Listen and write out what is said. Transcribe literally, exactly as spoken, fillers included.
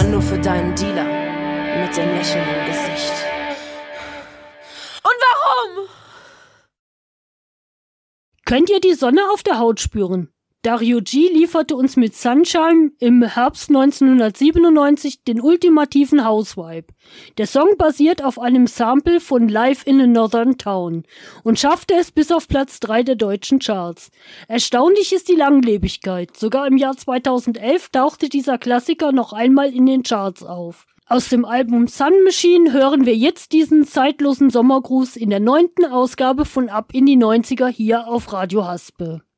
aber nur für deinen Dealer mit dem Lächeln im Gesicht. Und warum? Könnt ihr die Sonne auf der Haut spüren? Dario G. lieferte uns mit Sunshine im Herbst neunzehnhundertsiebenundneunzig den ultimativen House-Vibe. Der Song basiert auf einem Sample von Live in a Northern Town und schaffte es bis auf Platz drei der deutschen Charts. Erstaunlich ist die Langlebigkeit. Sogar im Jahr zweitausendelf tauchte dieser Klassiker noch einmal in den Charts auf. Aus dem Album Sun Machine hören wir jetzt diesen zeitlosen Sommergruß in der neunten Ausgabe von Ab in die neunziger hier auf Radio Haspe.